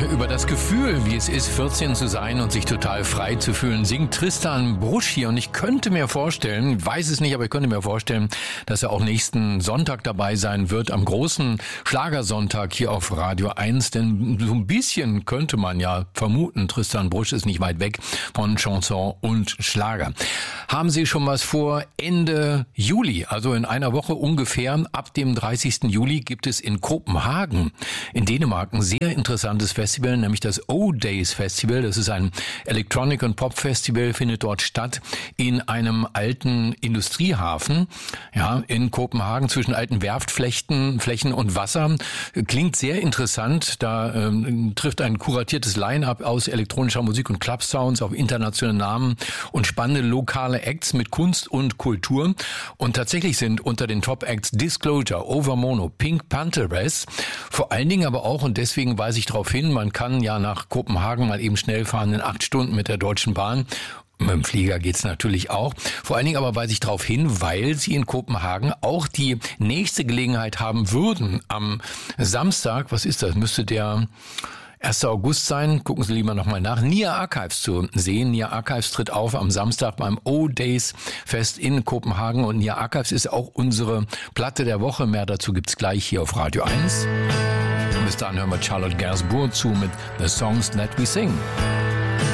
über das Gefühl, wie es ist, 14 zu sein und sich total frei zu fühlen, singt Tristan Brusch hier. Und ich könnte mir vorstellen, weiß es nicht, aber ich könnte mir vorstellen, dass er auch nächsten Sonntag dabei sein wird, am großen Schlagersonntag hier auf Radio 1. Denn so ein bisschen könnte man ja vermuten, Tristan Brusch ist nicht weit weg von Chanson und Schlager. Haben Sie schon was vor? Ende Juli, also in einer Woche ungefähr, ab dem 30. Juli gibt es in Kopenhagen in Dänemark ein sehr interessantes Festival, nämlich das O-Days Festival. Das ist ein Electronic- und Pop-Festival, findet dort statt in einem alten Industriehafen, ja, in Kopenhagen zwischen alten Werftflächen und Wasser. Klingt sehr interessant. Da trifft ein kuratiertes Line-up aus elektronischer Musik und Club-Sounds auf internationale Namen und spannende lokale Acts mit Kunst und Kultur. Und tatsächlich sind unter den Top-Acts Disclosure, Overmono, Pink Pantheress, vor allen Dingen aber auch, und deswegen weise ich darauf hin, man kann ja nach Kopenhagen mal eben schnell fahren in 8 Stunden mit der Deutschen Bahn. Mit dem Flieger geht's natürlich auch. Vor allen Dingen aber weise ich darauf hin, weil Sie in Kopenhagen auch die nächste Gelegenheit haben würden. Am Samstag, was ist das? Müsste der 1. August sein, gucken Sie lieber nochmal nach, Nia Archives zu sehen. Nia Archives tritt auf am Samstag beim O-Days Fest in Kopenhagen und Nia Archives ist auch unsere Platte der Woche. Mehr dazu gibt's gleich hier auf Radio 1. Bis dahin hören wir Charlotte Gainsbourg zu mit The Songs That We Sing.